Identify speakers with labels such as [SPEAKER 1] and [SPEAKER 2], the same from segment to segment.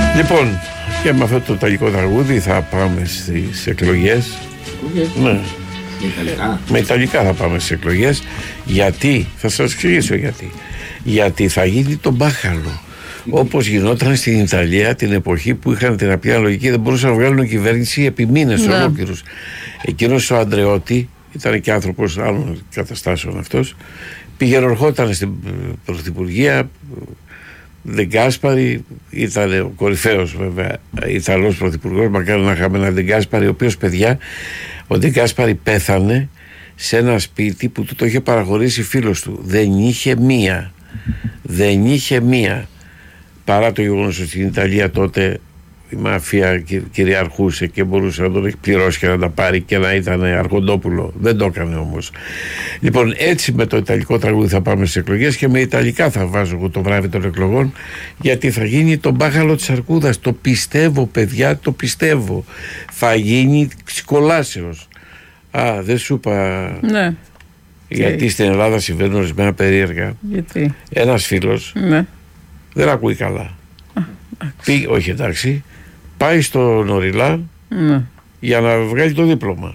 [SPEAKER 1] Λοιπόν, και με αυτό το ιταλικό τραγούδι θα πάμε στις εκλογές. Ναι. Με ιταλικά θα πάμε στις εκλογές. Γιατί, θα σας εξηγήσω γιατί. Γιατί θα γίνει το μπάχαλο. Όπως γινόταν στην Ιταλία την εποχή που είχαν την απλή λογική, δεν μπορούσαν να βγάλουν κυβέρνηση επί μήνες ολόκληρους. Εκείνος ο Αντρεώτη, ήταν και άνθρωπος άλλων καταστάσεων αυτός, πηγαινορχόταν στην Πρωθυπουργία. Ντεγκάσπαρη ήταν ο κορυφαίος βέβαια Ιταλός πρωθυπουργός, μακάρι να είχαμε έναν Ντεγκάσπαρη, ο οποίος, παιδιά, ο Ντεγκάσπαρη πέθανε σε ένα σπίτι που του το είχε παραχωρήσει φίλος του. Δεν είχε μία, παρά το γεγονός ότι στην Ιταλία τότε η μαφία κυριαρχούσε και μπορούσε να τον έχει πληρώσει και να τα πάρει και να ήταν αρχοντόπουλο. Δεν το έκανε όμως. Λοιπόν, έτσι με το ιταλικό τραγούδι θα πάμε στις εκλογές και με ιταλικά θα βάζω εγώ το βράδυ των εκλογών, γιατί θα γίνει το μπάχαλο της Αρκούδας. Το πιστεύω, παιδιά, το πιστεύω. Θα γίνει σκολάσεως. Δεν σου είπα. Ναι. Γιατί στην Ελλάδα συμβαίνουν ορισμένα περίεργα. Γιατί? Ένας φίλος δεν ακούει καλά. Όχι, εντάξει. Πάει στον Οριλά για να βγάλει το δίπλωμα.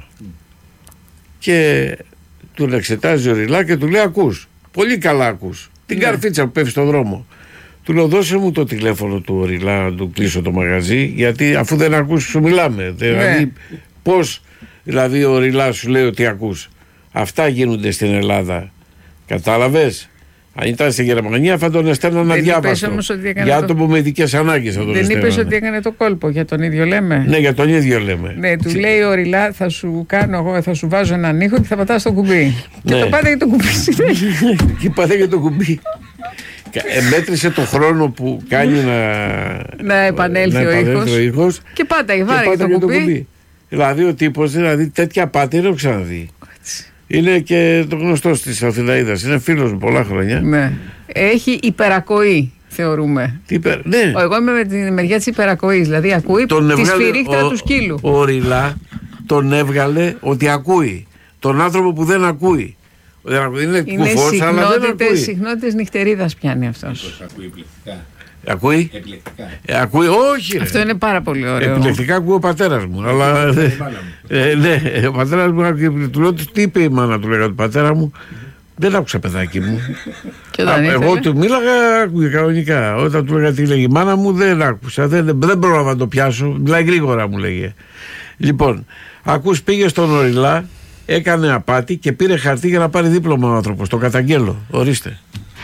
[SPEAKER 1] Και τον εξετάζει ο Οριλά και του λέει: ακούς, πολύ καλά ακούς. Την καρφίτσα που πέφτει στον δρόμο. Του λέω: δώσε μου το τηλέφωνο του Οριλά να του κλείσω το μαγαζί, γιατί αφού δεν ακούς σου μιλάμε. Δηλαδή πώς, δηλαδή ο Οριλά σου λέει ότι ακούς. Αυτά γίνονται στην Ελλάδα. Κατάλαβες? Αν ήταν στη Γερμανία θα τον εστέλναν αδιάβαστο. Για άτομο με ειδικές ανάγκες θα τον εστέλναν. Δεν είπες ότι έκανε το κόλπο, για τον ίδιο λέμε? Ναι, για τον ίδιο λέμε. Ναι, του λέει ο Οριλά: θα σου κάνω εγώ, θα σου βάζω έναν ήχο και θα πατάς το κουμπί. Και το πάταγε το κουμπί. Και πάταγε το κουμπί. Μέτρησε το χρόνο που κάνει να επανέλθει ο ήχος. Και πάταγε το κουμπί. Δηλαδή ο τύπος, τέτοια πάτη δεν έχω ξαναδεί. Είναι και το γνωστός της Αθηναίδας. Είναι φίλος μου πολλά χρόνια. Ναι. Έχει υπερακοή, θεωρούμε. Ναι. Εγώ είμαι με την μεριά της υπερακοής. Δηλαδή ακούει τη σφυρίχτρα του σκύλου. Ο Οριλά τον έβγαλε ότι ακούει. Τον άνθρωπο που δεν ακούει. Είναι κουφός, αλλά δεν ακούει. Συχνότητες νυχτερίδας πιάνει αυτός. Ακούει επιλεκτικά. Ακούει? Ακούει, όχι. Αυτό είναι πάρα πολύ ωραίο. Επιλεκτικά ακούει ο πατέρας μου. Αλλά ναι, ο πατέρας μου, του λέω τι είπε η μάνα του, λέγα του πατέρα μου. Δεν άκουσα, παιδάκι μου. Εγώ του μίλαγα, άκουγε κανονικά. Όταν του λέγα τι λέγει η μάνα μου, δεν άκουσα. Δεν πρόλαβα να το πιάσω. Μιλάει γρήγορα, μου λέγε. Λοιπόν, ακούς, πήγε στον Οριλά, έκανε απάτη και πήρε χαρτί για να πάρει δίπλωμα ο άνθρωπος. Το καταγγέλλω. Ορίστε.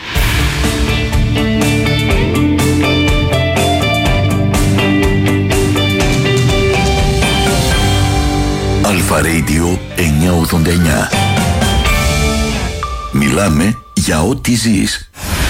[SPEAKER 2] Αλφα Radio 989. Μιλάμε για ό,τι ζεις.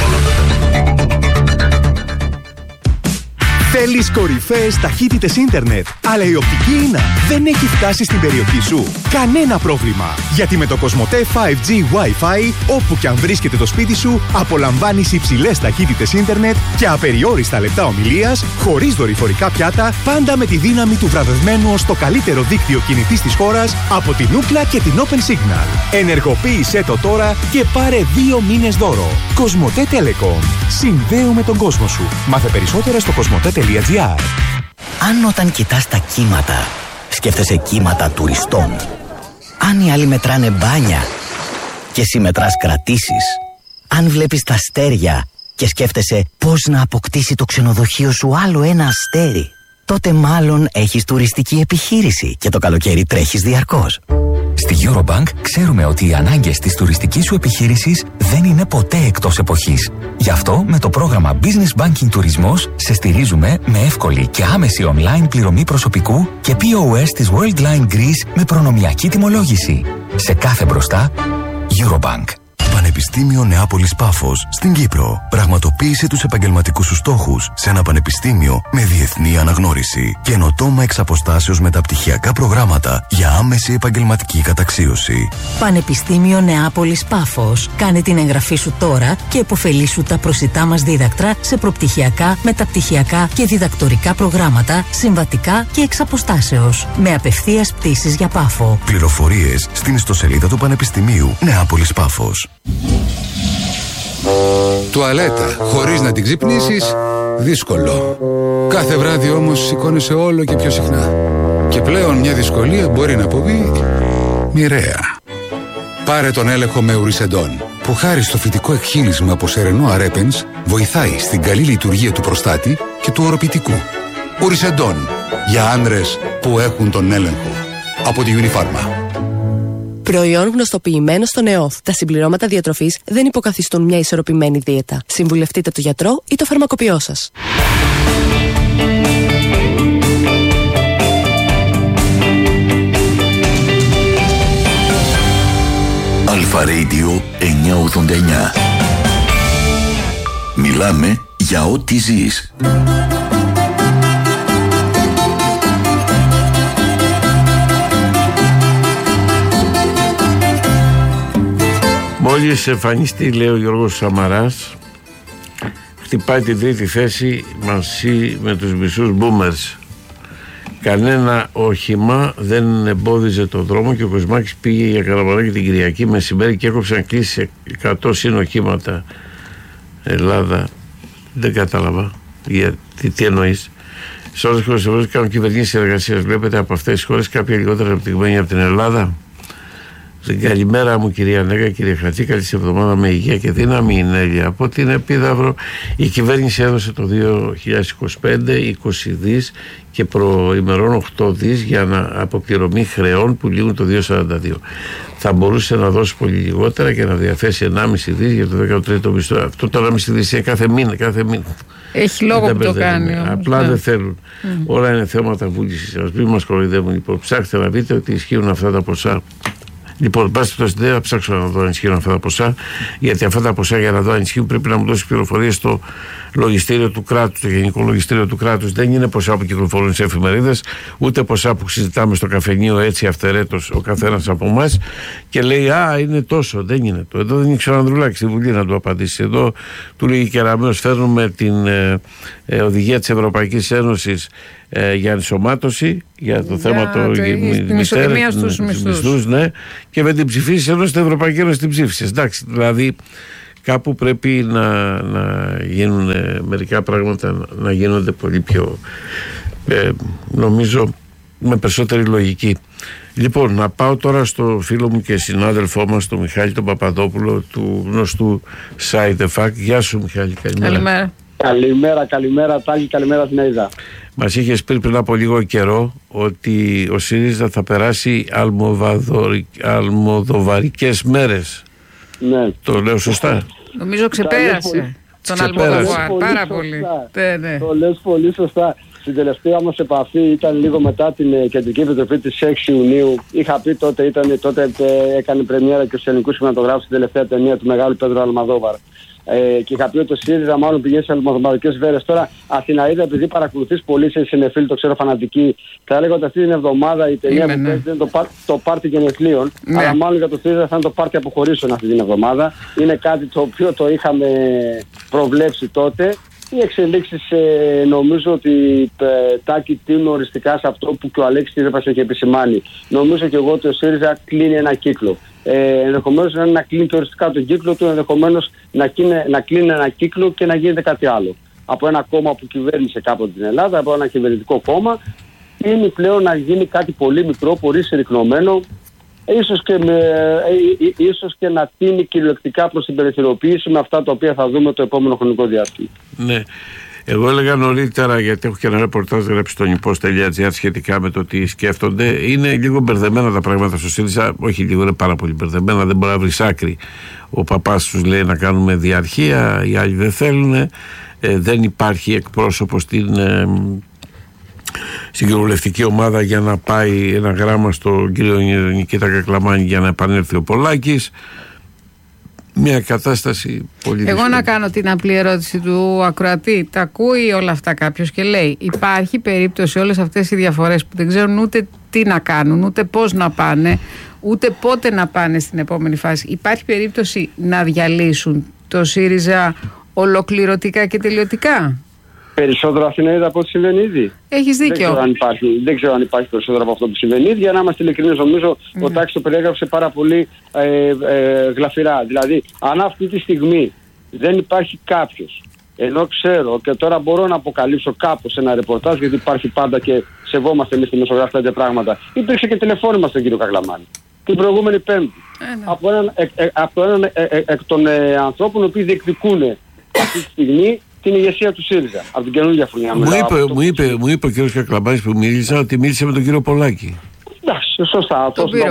[SPEAKER 3] Θέλεις κορυφαίες ταχύτητες ίντερνετ, αλλά η οπτική ίνα δεν έχει φτάσει στην περιοχή σου? Κανένα πρόβλημα, γιατί με το Κοσμοτέ 5G Wi-Fi, όπου και αν βρίσκεται το σπίτι σου, απολαμβάνεις υψηλές ταχύτητες ίντερνετ και απεριόριστα λεπτά ομιλίας, χωρίς δορυφορικά πιάτα, πάντα με τη δύναμη του βραβευμένου ως το καλύτερο δίκτυο κινητής της χώρας από την Ookla και την Open Signal. Ενεργοποίησέ το τώρα και πάρε 2 μήνες δώρο. Κοσμοτέ Telecom. Συνδέουμε τον κόσμο σου. Μάθε περισσότερα στο κοσμοτέ.gr.
[SPEAKER 4] Αν όταν κοιτάς τα κύματα, σκέφτεσαι κύματα τουριστών. Αν οι άλλοι μετράνε μπάνια και εσύ μετράς κρατήσεις. Αν βλέπεις τα αστέρια και σκέφτεσαι πώς να αποκτήσει το ξενοδοχείο σου άλλο ένα αστέρι, τότε μάλλον έχεις τουριστική επιχείρηση και το καλοκαίρι τρέχεις διαρκώς.
[SPEAKER 5] Στη Eurobank ξέρουμε ότι οι ανάγκες της τουριστικής σου επιχείρησης δεν είναι ποτέ εκτός εποχής. Γι' αυτό με το πρόγραμμα Business Banking Τουρισμός σε στηρίζουμε με εύκολη και άμεση online πληρωμή προσωπικού και POS της Worldline Greece με προνομιακή τιμολόγηση. Σε κάθε μπροστά, Eurobank.
[SPEAKER 2] Πανεπιστήμιο Νεάπολης Πάφος στην Κύπρο. Πραγματοποίησε τους επαγγελματικούς σου στόχους σε ένα πανεπιστήμιο με διεθνή αναγνώριση. Καινοτόμα εξ αποστάσεως μεταπτυχιακά προγράμματα για άμεση επαγγελματική καταξίωση.
[SPEAKER 6] Πανεπιστήμιο Νεάπολης Πάφος. Κάνε την εγγραφή σου τώρα και επωφελήσου τα προσιτά μας δίδακτρα σε προπτυχιακά, μεταπτυχιακά και διδακτορικά προγράμματα, συμβατικά και εξ αποστάσεως. Με απευθείας πτήσεις για Πάφο.
[SPEAKER 2] Πληροφορίες στην ιστοσελίδα του Πανεπιστημίου Νεάπολης Πάφος.
[SPEAKER 7] Τουαλέτα χωρίς να την ξυπνήσεις δύσκολο. Κάθε βράδυ όμως σηκώνεσαι όλο και πιο συχνά. Και πλέον μια δυσκολία μπορεί να αποβεί μοιραία. Πάρε τον έλεγχο με Ουρισεντόν, που χάρη στο φυτικό εκχύλισμα από σερενό αρέπενς βοηθάει στην καλή λειτουργία του προστάτη και του οροπητικού. Ουρισεντόν, για άνδρες που έχουν τον έλεγχο. Από τη Unifarma.
[SPEAKER 8] Προϊόν γνωστοποιημένο στον ΕΟΦ. Τα συμπληρώματα διατροφής δεν υποκαθιστούν μια ισορροπημένη δίαιτα. Συμβουλευτείτε τον γιατρό ή το φαρμακοποιό σας.
[SPEAKER 2] Αλφα Radio 989. Μιλάμε για ό,τι ζεις.
[SPEAKER 1] Μόλις εμφανιστεί, λέει ο Γιώργος Σαμαράς, χτυπάει την τρίτη θέση μαζί με τους μισούς boomers. Κανένα όχημα δεν εμπόδιζε το δρόμο και ο Κοσμάκης πήγε για Καραβανάκι την Κυριακή μεσημέρι και έκοψε να κλείσει 100 συνοχήματα. Ελλάδα, δεν κατάλαβα τι εννοείς. Σε όλες τις χώρες της Ευρώπης κάνουν κυβερνήσεις εργασίας. Βλέπετε από αυτές τις χώρες κάποια λιγότερα αναπτυγμένη από την Ελλάδα. Καλημέρα μου κυρία Νέγα, κύριε Χατζή, καλή εβδομάδα με υγεία και δύναμη. Η Νέλια από την Επίδαυρο. Η κυβέρνηση έδωσε το 2025 20 δις και προημερών 8 δις για αποπληρωμή χρεών που λήγουν το 2042. Θα μπορούσε να δώσει πολύ λιγότερα και να διαθέσει 1,5 δις για το 13ο μισθό. Αυτό το 1,5 δις είναι κάθε μήνα.
[SPEAKER 9] Έχει λόγο που το κάνει.
[SPEAKER 1] Απλά δεν θέλουν. Όλα είναι θέματα βούλησης. Ας μην μας κοροϊδεύουν. Λοιπόν, ψάχτε να δείτε ότι ισχύουν αυτά τα ποσά. Λοιπόν, πάση δεν θα ψάξω να δω αν ισχύουν αυτά τα ποσά, γιατί αυτά τα ποσά για να δω αν ισχύουν πρέπει να μου δώσει πληροφορίες στο λογιστήριο του κράτους, το γενικό λογιστήριο του κράτους. Δεν είναι ποσά που κυκλοφορούν σε εφημερίδες, ούτε ποσά που συζητάμε στο καφενείο έτσι αυθαιρέτως ο καθένας από εμάς και λέει «Α, είναι τόσο». Δεν είναι το. Εδώ δεν ήξερα Ανδρουλάκη στη Βουλή να του απαντήσει. Εδώ του λέγει Κεραμέως, φέρνουμε την οδηγία της Ευρωπαϊκής Ένωσης για ενσωμάτωση, για το θέμα των μισθούς, ναι, και με την ψηφίσεις ενώ στην Ευρωπαϊκή Ένωση την ψήφισες. Εντάξει, δηλαδή κάπου πρέπει να γίνουν μερικά πράγματα, να γίνονται πολύ πιο νομίζω με περισσότερη λογική. Λοιπόν, να πάω τώρα στο φίλο μου και συνάδελφό μας, τον Μιχάλη τον Παπαδόπουλο, του γνωστού Side Effect. Γεια σου Μιχάλη, καλημέρα.
[SPEAKER 10] Καλημέρα Τάκη, καλημέρα στην Αίδα.
[SPEAKER 1] Μας είχες πει πριν από λίγο καιρό ότι ο ΣΥΡΙΖΑ θα περάσει αλμοδοβαρικές μέρες. Ναι. Το λέω σωστά?
[SPEAKER 9] Νομίζω ξεπέρασε τον Αλμοδοβάρ πάρα πολύ.
[SPEAKER 10] Το λες πολύ σωστά. Στην τελευταία μας επαφή ήταν λίγο μετά την Κεντρική Επιτροπή της 6 Ιουνίου. Είχα πει τότε έκανε πρεμιέρα και ο ελληνικούς κινηματογράφους στην τελευταία ταινία του μεγάλου Πέδρου Αλμοδόβαρ. Και είχα πει ότι το ΣΥΡΙΖΑ μάλλον πηγαίνει σε αλμοδοβαρικές βέρες. Τώρα, Αθηναίδα, επειδή παρακολουθείς πολύ σε συνεφίλ, το ξέρω φανατική, θα έλεγα ότι αυτή την εβδομάδα η ταινία που παίζει είναι το πάρτι γενεθλίων. Αλλά μάλλον για το ΣΥΡΙΖΑ θα είναι το πάρτι αποχωρήσεων αυτή την εβδομάδα. Είναι κάτι το οποίο το είχαμε προβλέψει τότε. Οι εξελίξεις νομίζω ότι Τάκη τείνουν οριστικά σε αυτό που και ο Αλέξης Τύρεπας έχει επισημάνει. Νομίζω και εγώ ότι ο ΣΥΡΙΖΑ κλείνει ένα κύκλο. Ενδεχομένως να κλείνει και οριστικά τον κύκλο του, ενδεχομένως να κλείνει ένα κύκλο και να γίνεται κάτι άλλο. Από ένα κόμμα που κυβέρνησε κάποτε την Ελλάδα, από ένα κυβερνητικό κόμμα, είναι πλέον να γίνει κάτι πολύ μικρό, πολύ συρρυκνωμένο, ίσως και να τίνει κυριολεκτικά προς την περιθωριοποίηση με αυτά τα οποία θα δούμε το επόμενο χρονικό διάστημα.
[SPEAKER 1] Ναι. Εγώ έλεγα νωρίτερα, γιατί έχω και ένα ρεπορτάζ γράψει στο nipos.gr σχετικά με το τι σκέφτονται. Είναι λίγο μπερδεμένα τα πράγματα στο ΣΥΡΙΖΑ. Όχι λίγο, είναι πάρα πολύ μπερδεμένα. Δεν μπορεί να βρει άκρη. Ο παπάς τους λέει να κάνουμε διαρχία, οι άλλοι δεν θέλουν. Δεν υπάρχει εκπρόσωπο στην κοινοβουλευτική ομάδα για να πάει ένα γράμμα στον κύριο Νικήτα Κακλαμάνη για να επανέλθει ο Πολάκης. Μια κατάσταση πολύ δύσκολη.
[SPEAKER 9] Εγώ να κάνω την απλή ερώτηση του ακροατή. Τα ακούει όλα αυτά κάποιος και λέει: υπάρχει περίπτωση όλες αυτές οι διαφορές που δεν ξέρουν ούτε τι να κάνουν, ούτε πώς να πάνε, ούτε πότε να πάνε στην επόμενη φάση, υπάρχει περίπτωση να διαλύσουν το ΣΥΡΙΖΑ ολοκληρωτικά και τελειωτικά?
[SPEAKER 10] Περισσότερο Αθηναίδα από ό,τι συμβαίνει ήδη.
[SPEAKER 9] Έχεις δίκιο.
[SPEAKER 10] Δεν ξέρω αν υπάρχει περισσότερο από αυτό που συμβαίνει ήδη. Για να είμαστε ειλικρινείς, νομίζω ο Τάκης το περιέγραψε πάρα πολύ γλαφυρά. Δηλαδή, αν αυτή τη στιγμή δεν υπάρχει κάποιος ενώ ξέρω και τώρα μπορώ να αποκαλύψω κάπως ένα ρεπορτάζ, γιατί υπάρχει πάντα και σεβόμαστε εμείς δημοσιογράφοι τέτοια πράγματα. Υπήρξε και τηλεφώνημα στον κύριο Καγλαμάνη την προηγούμενη Πέμπτη από έναν εκ των ανθρώπων οι οποίοι διεκδικούν αυτή τη στιγμή την ηγεσία του ΣΥΡΙΖΑ από την καινούργια χρονιά.
[SPEAKER 1] Μου είπε ο κύριος Κακλαμάνης που μίλησα ότι μίλησε με τον κύριο Πολάκη.
[SPEAKER 10] Εντάξει, σωστά.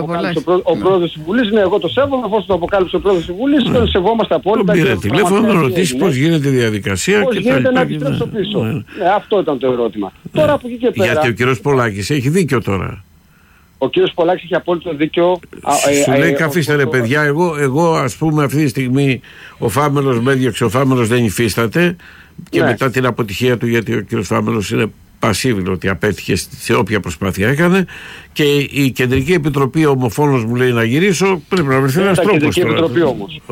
[SPEAKER 10] Ο πρόεδρος της Βουλής, ναι, εγώ το σέβομαι, εφόσον το αποκάλυψε ο πρόεδρος της Βουλής, τον σεβόμαστε απόλυτα.
[SPEAKER 1] Τον πήρε τηλέφωνο να ρωτήσει πώς γίνεται η διαδικασία.
[SPEAKER 10] Πώς γίνεται να επιστρέψω πίσω. Ναι, αυτό ήταν το ερώτημα. Τώρα από εκεί και πέρα.
[SPEAKER 1] Γιατί ο κύριος Πολάκης έχει δίκιο τώρα.
[SPEAKER 10] Ο κύριος Πολάκης έχει απόλυτο δίκιο.
[SPEAKER 1] Σου λέει καθίστε ρε παιδιά, εγώ ας πούμε αυτή τη στιγμή ο Φάμελος με έδιωξε, ο Φάμελος δεν υφίσταται και μετά την αποτυχία του, γιατί ο κύριος Φάμελος είναι πασίβιλο ότι απέτυχε σε όποια προσπάθεια έκανε, και η Κεντρική Επιτροπή ομοφόνος μου λέει να γυρίσω, πρέπει να βρεθεί ένας τρόπος.
[SPEAKER 10] Δεν ήταν Κεντρική Επιτροπή όμως.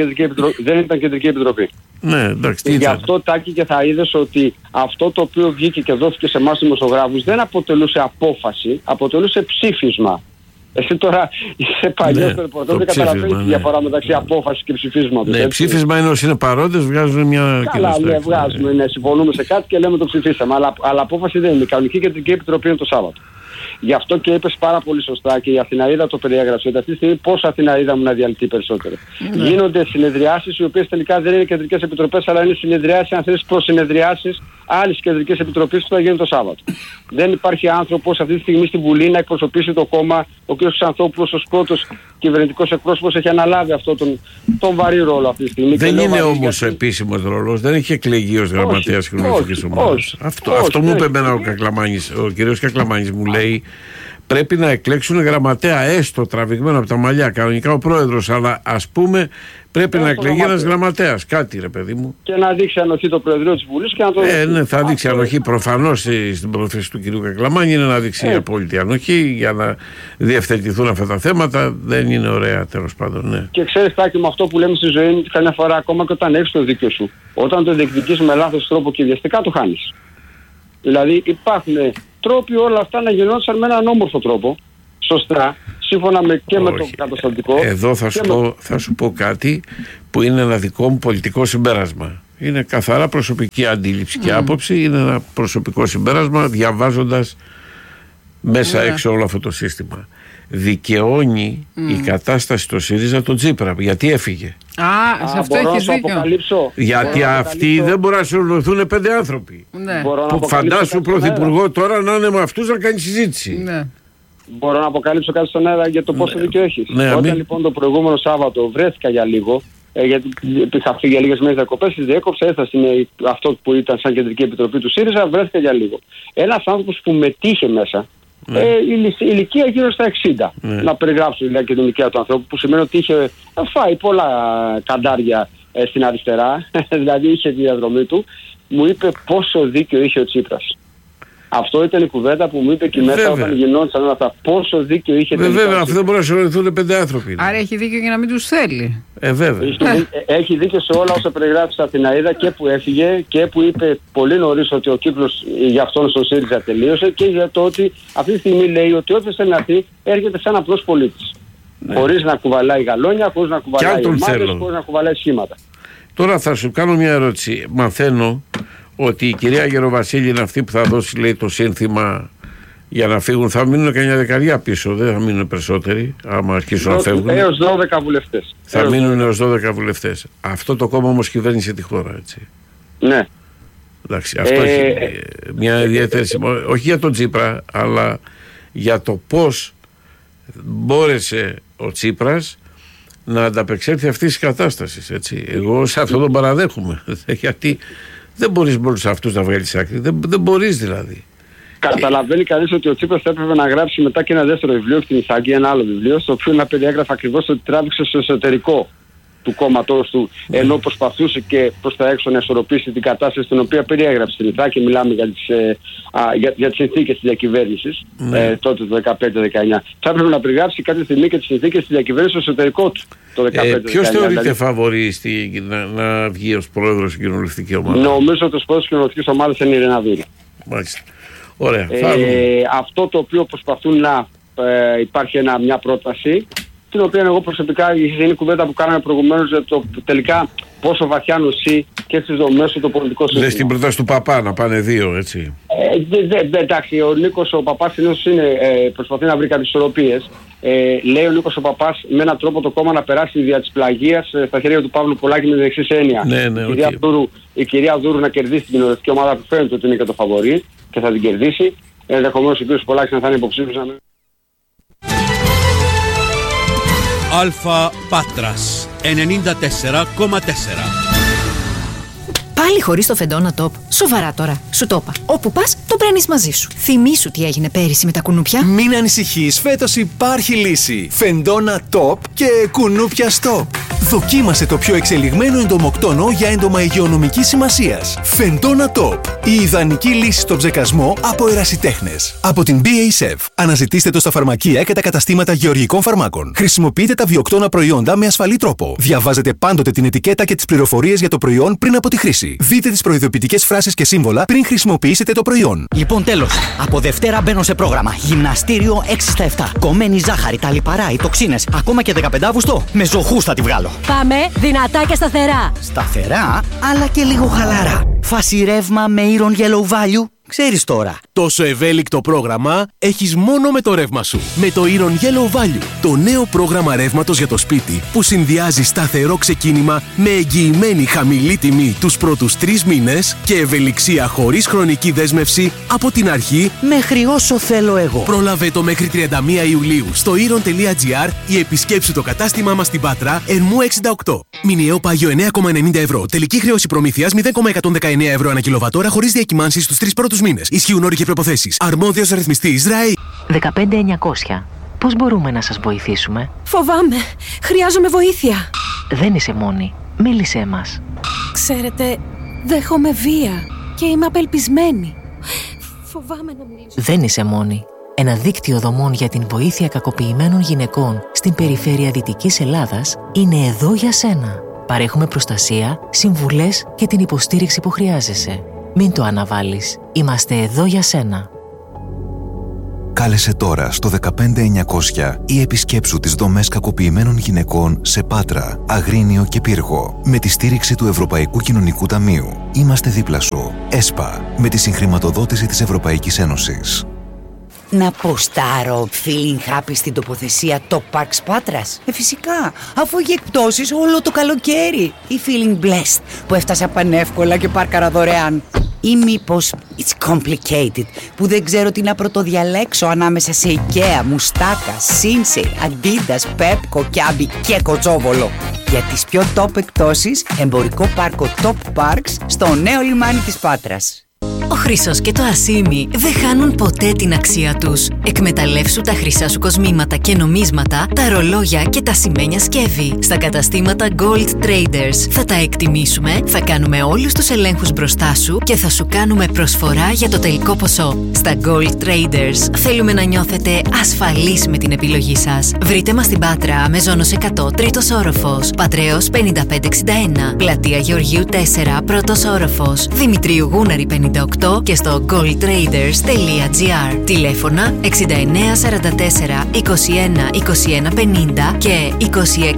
[SPEAKER 10] Δεν ήταν Κεντρική Επιτροπή.
[SPEAKER 1] Ναι, εντάξει,
[SPEAKER 10] γι' αυτό, Τάκη, και θα είδες ότι αυτό το οποίο βγήκε και δόθηκε σε εμάς δημοσιογράφους δεν αποτελούσε απόφαση, αποτελούσε ψήφισμα. Εσύ τώρα είσαι παλιός στο ρεπορτάζ, δεν καταλαβαίνεις τη διαφορά μεταξύ απόφασης και ψηφίσματος.
[SPEAKER 1] Ναι, ψήφισμα είναι όσοι είναι παρόντες, βγάζουν μια.
[SPEAKER 10] Καλά, ναι, βγάζουμε, ναι, συμφωνούμε σε κάτι και λέμε το ψηφίσαμε. Αλλά απόφαση δεν είναι. Η κανονική Κεντρική Επιτροπή είναι το Σάββατο. Γι' αυτό και είπες πάρα πολύ σωστά και η Αθηναίδα το περιέγραψε. Ότι αυτή τη στιγμή πόσο Αθηναίδα μου να διαλυθεί περισσότερο. Γίνονται συνεδριάσεις οι οποίες τελικά δεν είναι κεντρικές επιτροπές, αλλά είναι συνεδριάσεις, αν θέλεις, προσυνεδριάσεις άλλης κεντρικής επιτροπής που θα γίνει το Σάββατο. Δεν υπάρχει άνθρωπος αυτή τη στιγμή στη Βουλή να εκπροσωπήσει το κόμμα. Ο κ. Ξανθόπουλος ως πρώτος κυβερνητικός εκπρόσωπος έχει αναλάβει αυτό τον βαρύ ρόλο αυτή τη στιγμή.
[SPEAKER 1] Δεν είναι όμως επίσημος ρόλος, δεν έχει εκλεγεί ως γραμματέας κοινοβουλευτικής ομάδας. Αυτό μου είπε εμένα ο κ. Κακλαμάνης, μου λέει. Πρέπει να εκλέξουν γραμματέα, έστω τραβηγμένο από τα μαλλιά, κανονικά ο πρόεδρος, αλλά ας πούμε πρέπει να εκλεγεί ένας γραμματέας, κάτι ρε παιδί μου.
[SPEAKER 10] Και να δείξει ανοχή το Προεδρείο της Βουλής και να το δείξει.
[SPEAKER 1] Ναι, θα δείξει ανοχή προφανώς στην πρόθεση του κ. Κακλαμάνη, είναι να δείξει απόλυτη ανοχή για να διευθετηθούν αυτά τα θέματα. Δεν είναι ωραία, τέλος πάντων, ναι.
[SPEAKER 10] Και ξέρεις, Τάκη, με αυτό που λέμε στη ζωή είναι καμιά φορά, ακόμα και όταν έχεις το δίκιο σου, όταν το διεκδικείς με λάθος τρόπο και βιαστικά το χάνεις. Δηλαδή υπάρχουν τρόποι όλα αυτά να γινόντουσαν με έναν όμορφο τρόπο, σωστά, σύμφωνα με το καταστατικό.
[SPEAKER 1] Εδώ θα σου πω κάτι που είναι ένα δικό μου πολιτικό συμπέρασμα. Είναι καθαρά προσωπική αντίληψη και άποψη, είναι ένα προσωπικό συμπέρασμα διαβάζοντας μέσα έξω όλο αυτό το σύστημα. Δικαιώνει η κατάσταση στο ΣΥΡΙΖΑ τον Τσίπρα, γιατί έφυγε.
[SPEAKER 9] Σε αυτό έχεις δίκιο.
[SPEAKER 1] Γιατί αυτοί δεν μπορούν να συνοηθούν 5 άνθρωποι.
[SPEAKER 9] Ναι.
[SPEAKER 1] Φαντάσου πρωθυπουργό τώρα να είναι με αυτούς να κάνει συζήτηση.
[SPEAKER 9] Ναι.
[SPEAKER 10] Μπορώ να αποκαλύψω κάτι στον αέρα για το πόσο δίκιο έχεις.
[SPEAKER 1] Ναι,
[SPEAKER 10] όταν λοιπόν το προηγούμενο Σάββατο βρέθηκα για λίγο, γιατί είχα φύγει για λίγες μέρες διακοπές, τις διέκοψα, έφτασε αυτό που ήταν σαν Κεντρική Επιτροπή του ΣΥΡΙΖΑ, βρέθηκα για λίγο. Ένας άνθρωπος που μετήχε μέσα, ηλικία γύρω στα 60. Να περιγράψω δηλαδή και την ηλικία του ανθρώπου, που σημαίνει ότι είχε φάει πολλά καντάρια στην αριστερά, δηλαδή είχε τη διαδρομή του. Μου είπε πόσο δίκιο είχε ο Τσίπρας. Αυτό ήταν η κουβέντα που μου είπε και μέσα όταν γινόντουσαν όλα αυτά. Πόσο δίκιο είχε.
[SPEAKER 1] Βέβαια, αυτοί δεν μπορούν να συνοηθούν 5 άνθρωποι.
[SPEAKER 9] Άρα έχει δίκιο για να μην τους θέλει.
[SPEAKER 1] Βέβαια.
[SPEAKER 10] Έχει δίκιο σε όλα όσα περιγράφει στην Αθηναίδα, και που έφυγε και που είπε πολύ νωρίς ότι ο κύκλος για αυτόν στον ΣΥΡΙΖΑ τελείωσε, και για το ότι αυτή τη στιγμή λέει ότι όποιος θέλει να έρθει έρχεται σαν απλός πολίτης. Χωρίς να κουβαλάει γαλόνια, χωρίς να κουβαλάει ομάδες, χωρίς να κουβαλάει σχήματα.
[SPEAKER 1] Τώρα θα σου κάνω μια ερώτηση. Μαθαίνω ότι η κυρία Γεροβασίλη είναι αυτή που θα δώσει, λέει, το σύνθημα για να φύγουν. Θα μείνουν κανένα δεκαριά πίσω, δεν θα μείνουν περισσότεροι άμα αρχίσουν να φεύγουν.
[SPEAKER 10] Έως 12 βουλευτές.
[SPEAKER 1] Θα μείνουν έως 12 βουλευτές. Αυτό το κόμμα όμως κυβέρνησε τη χώρα, έτσι.
[SPEAKER 10] Ναι.
[SPEAKER 1] Εντάξει, αυτό έχει μια ιδιαίτερη σημασία, όχι για τον Τσίπρα, αλλά για το πώς μπόρεσε ο Τσίπρας να ανταπεξέλθει αυτής της κατάστασης, έτσι. Εγώ σε αυτό τον παραδέχομαι, γιατί δεν μπορείς μόλις αυτούς να βγάλεις άκρη, δεν μπορείς δηλαδή.
[SPEAKER 10] Καταλαβαίνει κανείς ότι ο Τσίπρας θα έπρεπε να γράψει μετά και ένα δεύτερο βιβλίο στην Ιθάκη, ένα άλλο βιβλίο, στο οποίο να περιέγραφε ακριβώς ότι τράβηξε στο εσωτερικό του κόμματός του, ενώ προσπαθούσε και προς τα έξω να ισορροπήσει την κατάσταση στην οποία περιέγραψε στην Ιθάκη. Μιλάμε για τις συνθήκες της διακυβέρνησης τότε το 15-19. Θα έπρεπε να περιγράψει κάποια στιγμή και τις συνθήκες της διακυβέρνησης στο εσωτερικό του το 15-19.
[SPEAKER 1] Ποιος θεωρείται φαβορί να βγει ως πρόεδρος της κοινοβουλευτικής ομάδας?
[SPEAKER 10] Νομίζω ότι ο πρόεδρος της κοινοβουλευτικής ομάδας είναι η Ρεναβίλη.
[SPEAKER 1] Μάλιστα. Ωραία.
[SPEAKER 10] Αυτό το οποίο προσπαθούν να υπάρχει μια πρόταση την οποία εγώ προσωπικά είναι η κουβέντα που κάναμε προηγουμένως για το τελικά πόσο βαθιά νοσεί και στις δομές του το πολιτικό σύστημα.
[SPEAKER 1] Λες την πρόταση του Παπά να πάνε 2, έτσι.
[SPEAKER 10] Εντάξει, ο Νίκος ο Παπάς συνήθως προσπαθεί να βρει κάποιες ισορροπίες. Λέει ο Νίκος ο Παπάς με έναν τρόπο το κόμμα να περάσει δια της πλαγίας στα χέρια του Παύλου Πολάκη με την εξής έννοια. Η κυρία Δούρου να κερδίσει την κοινοβουλευτική ομάδα που φαίνεται ότι είναι και το φαβορί και θα την κερδίσει. Ενδεχομένως ο κ. Πολάκης να θα είναι υποψήφιος να...
[SPEAKER 11] Αλφα Πάτρας 94,4.
[SPEAKER 12] Πάλι χωρίς το Φεντόνα Top. Σοβαρά τώρα. Σου το είπα. Όπου πας, το παίρνεις μαζί σου. Θυμήσου τι έγινε πέρυσι με τα κουνούπια.
[SPEAKER 3] Μην ανησυχείς, φέτος υπάρχει λύση. Φεντόνα Top και κουνούπια Stop. Δοκίμασε το πιο εξελιγμένο εντομοκτόνο για έντομα υγειονομικής σημασίας. Φεντόνα Top. Η ιδανική λύση στον ψεκασμό από ερασιτέχνες. Από την BASF. Αναζητήστε το στα φαρμακεία και τα καταστήματα γεωργικών φαρμάκων. Χρησιμοποιείτε τα βιοκτώνα προϊόντα με ασφαλή τρόπο. Διαβάζετε πάντοτε την ετικέτα και τις πληροφορίες για το προϊόν πριν από τη χρήση. Δείτε τις προειδοποιητικές φράσεις και σύμβολα πριν χρησιμοποιήσετε το προϊόν.
[SPEAKER 4] Λοιπόν, τέλος. Από Δευτέρα μπαίνω σε πρόγραμμα. Γυμναστήριο 6 στα 7. Κομμένη ζάχαρη, τα λιπαρά, οι τοξίνες. Ακόμα και 15 Αύγουστο. Με ζωχούς θα τη βγάλω.
[SPEAKER 13] Πάμε δυνατά και σταθερά.
[SPEAKER 4] Σταθερά, αλλά και λίγο χαλαρά. Φάση ρεύμα με Iron Yellow Value. Ξέρεις τώρα.
[SPEAKER 14] Τόσο ευέλικτο πρόγραμμα έχεις μόνο με το ρεύμα σου. Με το Iron Yellow Value. Το νέο πρόγραμμα ρεύματος για το σπίτι που συνδυάζει σταθερό ξεκίνημα με εγγυημένη χαμηλή τιμή τους πρώτους 3 μήνες και ευελιξία χωρίς χρονική δέσμευση από την αρχή
[SPEAKER 4] μέχρι όσο θέλω εγώ.
[SPEAKER 14] Πρόλαβε το μέχρι 31 Ιουλίου στο iron.gr ή επισκέψου το κατάστημά μας στην Πάτρα Ερμού 68. Μηνιαίο πάγιο 9,90 ευρώ. Τελική χρέωση προμήθειας 0,119 ευρώ ανά κιλοβατόρα χωρίς διακυμάνσεις στους 3 πρώτους μήνες. Ισχύουν όροι και προϋποθέσεις. Αρμόδιος ρυθμιστής ΡΑΕ.
[SPEAKER 15] 15900. Πώς μπορούμε να σας βοηθήσουμε?
[SPEAKER 13] Φοβάμαι. Χρειάζομαι βοήθεια.
[SPEAKER 15] Δεν είσαι μόνη. Μίλησέ μας.
[SPEAKER 13] Ξέρετε, δέχομαι βία και είμαι απελπισμένη. Φοβάμαι να μιλήσω.
[SPEAKER 15] Δεν είσαι μόνη. Ένα δίκτυο δομών για την βοήθεια κακοποιημένων γυναικών στην περιφέρεια Δυτικής Ελλάδας είναι εδώ για σένα. Παρέχουμε προστασία, συμβουλές και την υποστήριξη που χρειάζεσαι. Μην το αναβάλεις. Είμαστε εδώ για σένα.
[SPEAKER 2] Κάλεσε τώρα στο 15900 ή επισκέψου τις δομές κακοποιημένων γυναικών σε Πάτρα, Αγρίνιο και Πύργο με τη στήριξη του Ευρωπαϊκού Κοινωνικού Ταμείου. Είμαστε δίπλα σου. ΕΣΠΑ με τη συγχρηματοδότηση της Ευρωπαϊκής Ένωσης.
[SPEAKER 16] Να ποστάρω feeling happy στην τοποθεσία Top Parks Πάτρας? Φυσικά, αφού έχει εκπτώσεις όλο το καλοκαίρι. Ή feeling blessed που έφτασα πανεύκολα και πάρκαρα δωρεάν. Ή μήπως it's complicated που δεν ξέρω τι να πρωτοδιαλέξω ανάμεσα σε IKEA, Μουστάκα, Sinsei, Adidas, Pepco, Kiabi και Κοτσόβολο. Για τις πιο top εκπτώσεις, εμπορικό πάρκο Top Parks στο νέο λιμάνι της Πάτρας.
[SPEAKER 6] Ο χρυσός και το ασίμι δεν χάνουν ποτέ την αξία τους. Εκμεταλλεύσου τα χρυσά σου κοσμήματα και νομίσματα, τα ρολόγια και τα σημαίνια σκεύη. Στα καταστήματα Gold Traders θα τα εκτιμήσουμε, θα κάνουμε όλους τους ελέγχους μπροστά σου και θα σου κάνουμε προσφορά για το τελικό ποσό. Στα Gold Traders θέλουμε να νιώθετε ασφαλείς με την επιλογή σας. Βρείτε μας στην Πάτρα, Μεζόνος 100, τρίτος όροφος, Πατρέως 5561, Πλατεία Γεωργίου 4, πρώτος όροφος, Δημητρίου Γούναρη 58 και στο goldtraders.gr. Τηλέφωνα 6944 21 21 50 και 2610 270 641.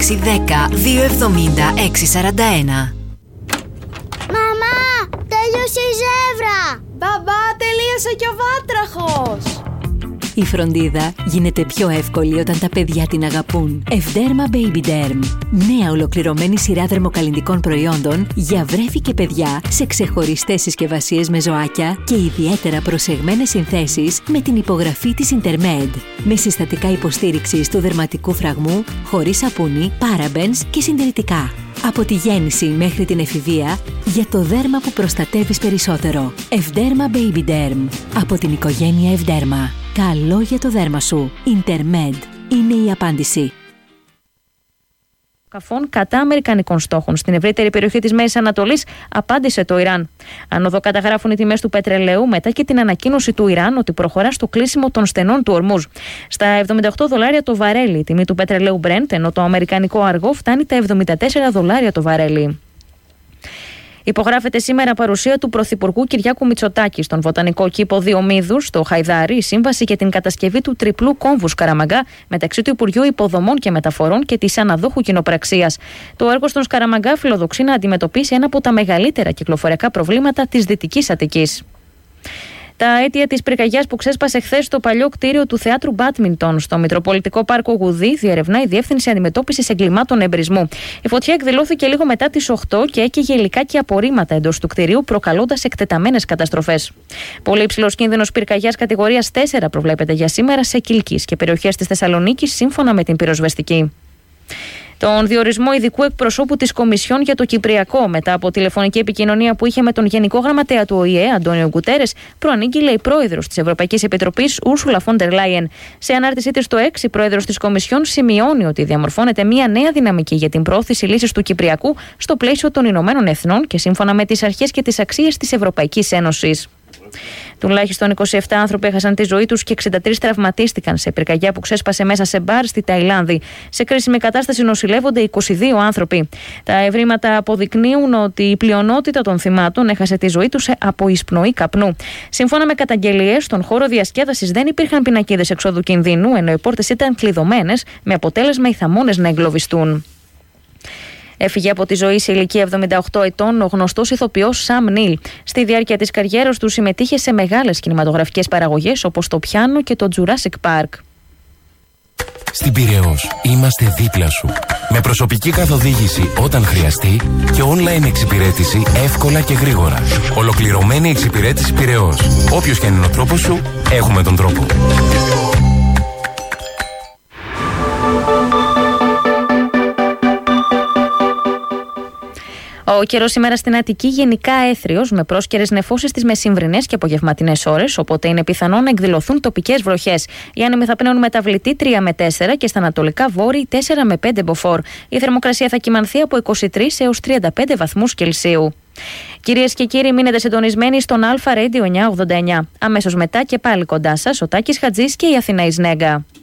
[SPEAKER 17] Μαμά, τέλειωσε η ζεύρα!
[SPEAKER 13] Μπαμπά, τελείωσε και ο βάτραχος!
[SPEAKER 6] Η φροντίδα γίνεται πιο εύκολη όταν τα παιδιά την αγαπούν. Ευδέρμα Baby Derm. Νέα ολοκληρωμένη σειρά δερμοκαλλυντικών προϊόντων για βρέφη και παιδιά σε ξεχωριστές συσκευασίες με ζωάκια και ιδιαίτερα προσεγμένες συνθέσεις με την υπογραφή της Intermed. Με συστατικά υποστήριξης του δερματικού φραγμού, χωρίς σαπούνι, parabens και συντηρητικά. Από τη γέννηση μέχρι την εφηβεία, για το δέρμα που προστατεύεις περισσότερο. Ευδέρμα Baby Derm. Από την οικογένεια Ευδέρμα. Καλό για το δέρμα σου. Intermed είναι η απάντηση.
[SPEAKER 18] Καφών κατά αμερικανικών στόχων στην ευρύτερη περιοχή της Μέσης Ανατολής, απάντησε το Ιράν. Ανωδό καταγράφουν οι τιμές του πετρελαίου μετά και την ανακοίνωση του Ιράν ότι προχωρά στο κλείσιμο των στενών του Ορμούζ. Στα $78 το βαρέλι η τιμή του πετρελαίου Brent, ενώ το αμερικανικό αργό φτάνει τα $74 το βαρέλι. Υπογράφεται σήμερα παρουσία του Πρωθυπουργού Κυριάκου Μητσοτάκη στον Βοτανικό Κήπο Διομήδου, στο Χαϊδάρι, η σύμβαση για την κατασκευή του τριπλού κόμβου Σκαραμαγκά μεταξύ του Υπουργείου Υποδομών και Μεταφορών και της αναδόχου κοινοπραξίας. Το έργο στον Σκαραμαγκά φιλοδοξεί να αντιμετωπίσει ένα από τα μεγαλύτερα κυκλοφοριακά προβλήματα της Δυτικής Αττικής. Τα αίτια της πυρκαγιάς που ξέσπασε χθες στο παλιό κτίριο του Θεάτρου Μπάντμιντον στο Μητροπολιτικό Πάρκο Γουδί διερευνά η Διεύθυνση Αντιμετώπισης Εγκλημάτων Εμπρισμού. Η φωτιά εκδηλώθηκε λίγο μετά τις 8 και έκαιγε υλικά και απορρίμματα εντός του κτιρίου, προκαλώντας εκτεταμένες καταστροφές. Πολύ υψηλός κίνδυνος πυρκαγιάς κατηγορίας 4 προβλέπεται για σήμερα σε Κιλκής και περιοχές της Θεσσαλονίκης, σύμφωνα με την πυροσβεστική. Τον διορισμό ειδικού εκπροσώπου της Κομισιόν για το Κυπριακό, μετά από τηλεφωνική επικοινωνία που είχε με τον Γενικό Γραμματέα του ΟΗΕ, Αντώνιο Γκουτέρες, προανήγγειλε η πρόεδρος της Ευρωπαϊκής Επιτροπής, Ούρσουλα φον ντερ Λάιεν. Σε ανάρτησή της στο X, η πρόεδρος της Κομισιόν σημειώνει ότι διαμορφώνεται μια νέα δυναμική για την προώθηση λύσης του Κυπριακού στο πλαίσιο των Ηνωμένων Εθνών και σύμφωνα με τις αρχές και τις αξίες της Ευρωπαϊκής Ένωσης. Τουλάχιστον 27 άνθρωποι έχασαν τη ζωή τους και 63 τραυματίστηκαν σε πυρκαγιά που ξέσπασε μέσα σε μπαρ στη Ταϊλάνδη. Σε κρίσιμη κατάσταση νοσηλεύονται 22 άνθρωποι. Τα ευρήματα αποδεικνύουν ότι η πλειονότητα των θυμάτων έχασε τη ζωή τους από εισπνοή καπνού. Σύμφωνα με καταγγελίες, στον χώρο διασκέδασης δεν υπήρχαν πινακίδες εξόδου κινδύνου, ενώ οι πόρτες ήταν κλειδωμένες, με αποτέλεσμα οι θαμώνες να εγκλωβιστούν. Έφυγε από τη ζωή σε ηλικία 78 ετών ο γνωστός ηθοποιός Σαμ Νίλ. Στη διάρκεια της καριέρας του συμμετείχε σε μεγάλες κινηματογραφικές παραγωγές όπως το Πιάνο και το Jurassic Park.
[SPEAKER 19] Στην Πειραιώς είμαστε δίπλα σου. Με προσωπική καθοδήγηση όταν χρειαστεί και online εξυπηρέτηση εύκολα και γρήγορα. Ολοκληρωμένη εξυπηρέτηση Πειραιώς. Όποιος και αν είναι ο τρόπος σου, έχουμε τον τρόπο.
[SPEAKER 18] Ο καιρός σήμερα στην Αττική γενικά έθριος, με πρόσκαιρες νεφώσεις στις μεσημβρινές και απογευματινές ώρες, οπότε είναι πιθανό να εκδηλωθούν τοπικές βροχές. Οι άνεμοι θα πνέουν μεταβλητή 3 με 4 και στα ανατολικά βόρειοι 4 με 5 μποφόρ. Η θερμοκρασία θα κυμανθεί από 23 έως 35 βαθμούς Κελσίου. Κυρίες και κύριοι, μείνετε συντονισμένοι στον Αλφα Radio 989. Αμέσως μετά και πάλι κοντά σας ο Τάκης Χατζής και η Αθηνά Ισνέγκα.